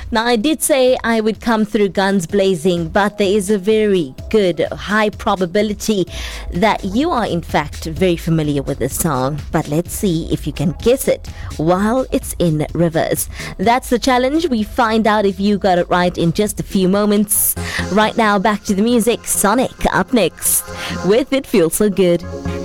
Now, I did say I would come through guns blazing, but there is a very good, high probability that you are, in fact, very familiar with this song. But let's see if you can guess it while it's in reverse. That's the challenge. We find out if you got it right in just a few moments. Right now, back to the music. Sonic up next with It Feels So Good.